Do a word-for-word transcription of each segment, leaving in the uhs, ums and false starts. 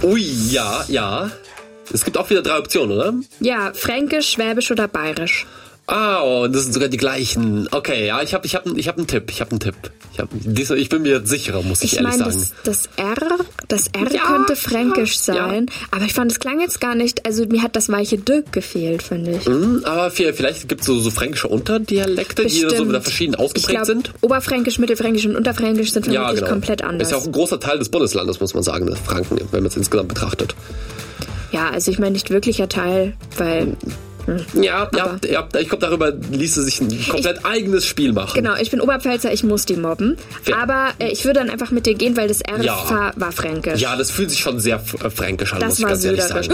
Ui, ja, ja. Es gibt auch wieder drei Optionen, oder? Ja, Fränkisch, Schwäbisch oder Bayerisch. Ah, oh, das sind sogar die gleichen. Okay, ja, ich habe ich hab, ich hab einen Tipp. Ich habe einen Tipp. Ich, hab, ich bin mir sicherer, muss ich, ich ehrlich mein, sagen. Das, das R, das R ja, könnte Fränkisch ja, sein, ja. aber ich fand, es klang jetzt gar nicht, also mir hat das weiche D gefehlt, finde ich. Mhm, aber vielleicht gibt es so, so fränkische Unterdialekte, Bestimmt. die so wieder verschieden ausgeprägt ich glaub, sind. Oberfränkisch, Mittelfränkisch und Unterfränkisch sind vermutlich ja, genau. komplett anders. Ist ja auch ein großer Teil des Bundeslandes, muss man sagen, des Franken, wenn man es insgesamt betrachtet. Ja, also ich meine nicht wirklicher Teil, weil... Hm. Ja, ja, ja, ich glaube, darüber ließe sich ein komplett ich, eigenes Spiel machen. Genau, ich bin Oberpfälzer, ich muss die mobben. Ja. Aber äh, ich würde dann einfach mit dir gehen, weil das R ja. war, war fränkisch. Ja, das fühlt sich schon sehr äh, fränkisch an, das muss ich ganz ehrlich sagen.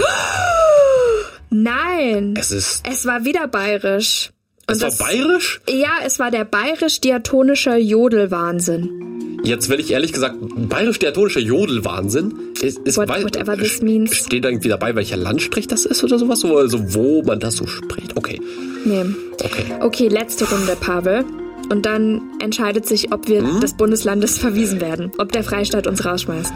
Nein, es, ist es war wieder bayerisch. Und es das, war bayerisch? Ja, es war der bayerisch-diatonische Jodelwahnsinn. Jetzt will ich ehrlich gesagt, bayerisch-diatonischer Jodelwahnsinn ist, ist What, weil, whatever this means. Steht da irgendwie dabei, welcher Landstrich das ist oder sowas? Also wo man das so spricht? Okay. Nee. Okay, okay letzte Runde, Pavel. Und dann entscheidet sich, ob wir hm? des Bundeslandes verwiesen werden. Ob der Freistaat uns rausschmeißt.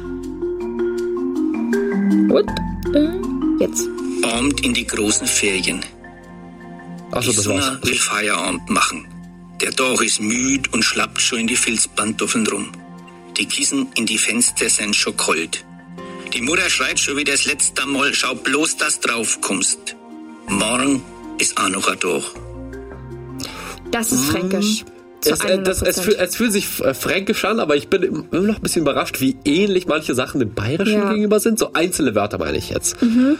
Gut. Jetzt. Abend in die großen Ferien. Ach so, die das war's. Sonne will Feierabend machen. Der Tag ist müd und schlappt schon in die Filzpantoffeln rum. Die Kissen in die Fenster sind schon kalt. Die Mutter schreit schon wieder das letzte Mal, schau bloß, dass drauf kommst. Morgen ist auch noch ein Tag. Das ist fränkisch. Es, äh, das, es, fühl, es fühlt sich äh, fränkisch an, aber ich bin immer noch ein bisschen überrascht, wie ähnlich manche Sachen dem Bayerischen ja. gegenüber sind. So einzelne Wörter meine ich jetzt. Mhm.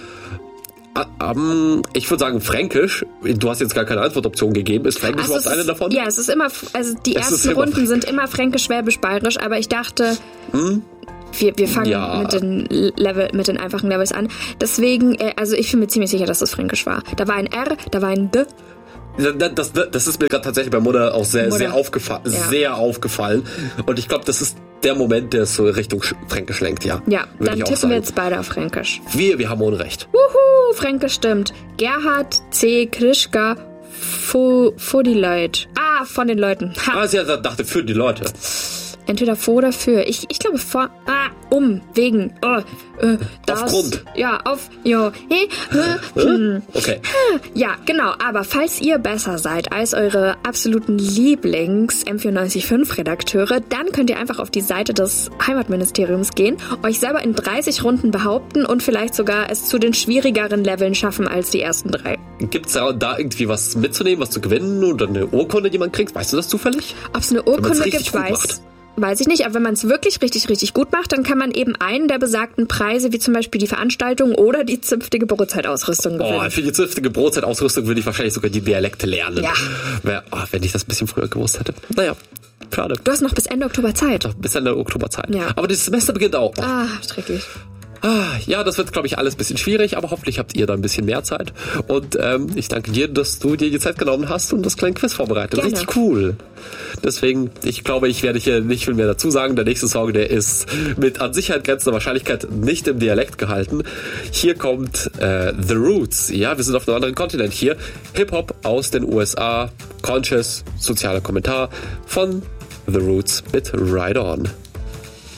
Um, ich würde sagen Fränkisch. Du hast jetzt gar keine Antwortoption gegeben. Ist Fränkisch also überhaupt eine davon? Ja, es ist immer, also die es ersten Runden Fränkisch. Sind immer Fränkisch, Schwäbisch, Bayerisch, aber ich dachte, hm? wir, wir fangen ja. mit den Level, mit den einfachen Levels an. Deswegen, also ich bin mir ziemlich sicher, dass das Fränkisch war. Da war ein R, da war ein D. Das, das, das ist mir gerade tatsächlich bei Mutter auch sehr, Mutter. sehr, aufgefa- ja. sehr aufgefallen. Und ich glaube, das ist der Moment, der es so Richtung Fränkisch lenkt, ja. Ja, Würde dann ich auch tippen sagen. wir jetzt beide auf Fränkisch. Wir, wir haben ohne Recht. Wuhu, Fränkisch stimmt. Gerhard C. Krischka, vor die Leute. Ah, von den Leuten. Ha. Ah, sie dachte für die Leute. Entweder vor oder für. Ich, ich glaube vor, ah, um, wegen, oh, äh, das. Aufgrund. Ja, auf, jo, hey, äh, hm. Okay. Ja, genau, aber falls ihr besser seid als eure absoluten Lieblings-M vierundneunzig Komma fünf Redakteure, dann könnt ihr einfach auf die Seite des Heimatministeriums gehen, euch selber in dreißig Runden behaupten und vielleicht sogar es zu den schwierigeren Leveln schaffen als die ersten drei. Gibt's da, da irgendwie was mitzunehmen, was zu gewinnen oder eine Urkunde, die man kriegt? Weißt du das zufällig? Ob es eine Urkunde gibt, weiß Weiß ich nicht, aber wenn man es wirklich richtig, richtig gut macht, dann kann man eben einen der besagten Preise, wie zum Beispiel die Veranstaltung oder die zünftige Brotzeitausrüstung gewinnen. Oh, für die zünftige Brotzeitausrüstung würde ich wahrscheinlich sogar die Dialekte lernen. Ja. Oh, wenn ich das ein bisschen früher gewusst hätte. Naja, schade. Du hast noch bis Ende Oktober Zeit. Noch bis Ende Oktober Zeit. Ja. Aber das Semester beginnt auch. Ah, schrecklich. Ah, ja, das wird, glaube ich, alles ein bisschen schwierig, aber hoffentlich habt ihr da ein bisschen mehr Zeit. Und ähm, ich danke dir, dass du dir die Zeit genommen hast und das kleine Quiz vorbereitet. Gerne. Richtig cool. Deswegen, ich glaube, ich werde hier nicht viel mehr dazu sagen. Der nächste Song, der ist mit an Sicherheit grenzender Wahrscheinlichkeit nicht im Dialekt gehalten. Hier kommt äh, The Roots. Ja, wir sind auf einem anderen Kontinent hier. Hip-Hop aus den U S A. Conscious, sozialer Kommentar von The Roots mit Ride On.